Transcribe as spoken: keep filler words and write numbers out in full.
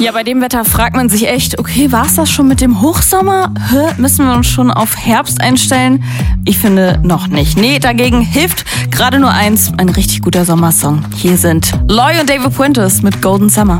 Ja, bei dem Wetter fragt man sich echt, okay, war's das schon mit dem Hochsommer? Hä, müssen wir uns schon auf Herbst einstellen? Ich finde noch nicht. Nee, dagegen hilft gerade nur eins, ein richtig guter Sommersong. Hier sind Loy und David Puentes mit Golden Summer.